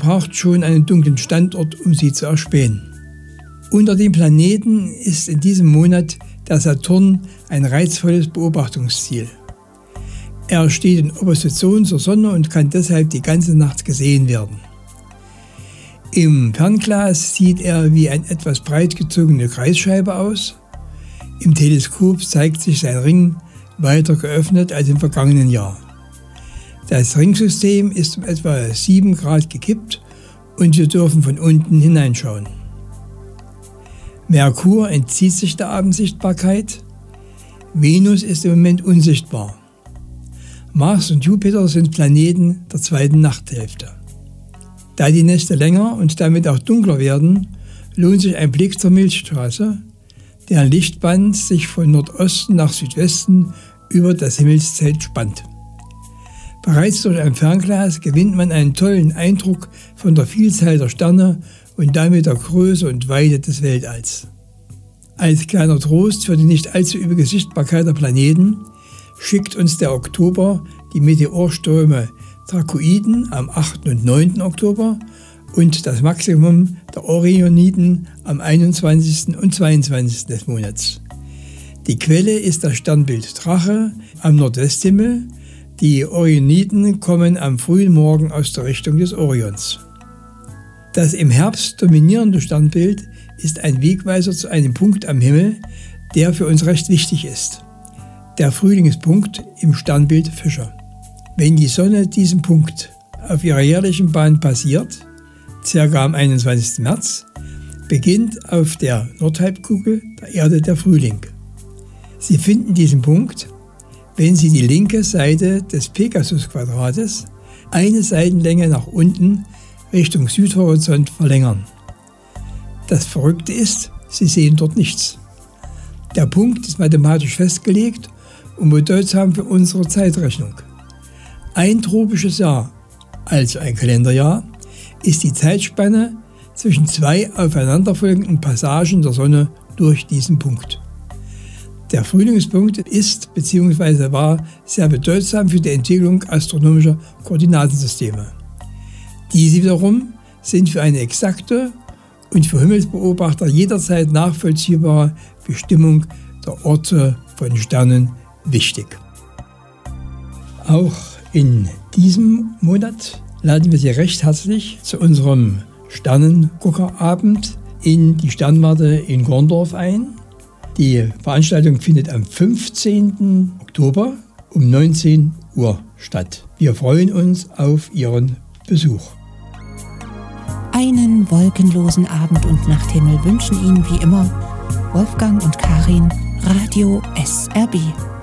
braucht schon einen dunklen Standort, um sie zu erspähen. Unter den Planeten ist in diesem Monat der Saturn ein reizvolles Beobachtungsziel. Er steht in Opposition zur Sonne und kann deshalb die ganze Nacht gesehen werden. Im Fernglas sieht er wie eine etwas breit gezogene Kreisscheibe aus. Im Teleskop zeigt sich sein Ring weiter geöffnet als im vergangenen Jahr. Das Ringsystem ist um etwa 7 Grad gekippt und wir dürfen von unten hineinschauen. Merkur entzieht sich der Abendsichtbarkeit. Venus ist im Moment unsichtbar. Mars und Jupiter sind Planeten der zweiten Nachthälfte. Da die Nächte länger und damit auch dunkler werden, lohnt sich ein Blick zur Milchstraße, deren Lichtband sich von Nordosten nach Südwesten über das Himmelszelt spannt. Bereits durch ein Fernglas gewinnt man einen tollen Eindruck von der Vielzahl der Sterne und damit der Größe und Weite des Weltalls. Als kleiner Trost für die nicht allzu üppige Sichtbarkeit der Planeten schickt uns der Oktober die Meteorströme Dracoiden am 8. und 9. Oktober und das Maximum der Orioniden am 21. und 22. des Monats. Die Quelle ist das Sternbild Drache am Nordwesthimmel. Die Orioniden kommen am frühen Morgen aus der Richtung des Orions. Das im Herbst dominierende Sternbild ist ein Wegweiser zu einem Punkt am Himmel, der für uns recht wichtig ist. Der Frühlingspunkt im Sternbild Fischer. Wenn die Sonne diesen Punkt auf ihrer jährlichen Bahn passiert, ca. am 21. März, beginnt auf der Nordhalbkugel der Erde der Frühling. Sie finden diesen Punkt, wenn Sie die linke Seite des Pegasus-Quadrates eine Seitenlänge nach unten Richtung Südhorizont verlängern. Das Verrückte ist, Sie sehen dort nichts. Der Punkt ist mathematisch festgelegt und bedeutsam für unsere Zeitrechnung. Ein tropisches Jahr, also ein Kalenderjahr, ist die Zeitspanne zwischen 2 aufeinanderfolgenden Passagen der Sonne durch diesen Punkt. Der Frühlingspunkt ist bzw. war sehr bedeutsam für die Entwicklung astronomischer Koordinatensysteme. Diese wiederum sind für eine exakte und für Himmelsbeobachter jederzeit nachvollziehbare Bestimmung der Orte von Sternen wichtig. Auch in diesem Monat laden wir Sie recht herzlich zu unserem Sternenguckerabend in die Sternwarte in Gorndorf ein. Die Veranstaltung findet am 15. Oktober um 19 Uhr statt. Wir freuen uns auf Ihren Besuch. Einen wolkenlosen Abend- und Nachthimmel wünschen Ihnen wie immer Wolfgang und Karin, Radio SRB.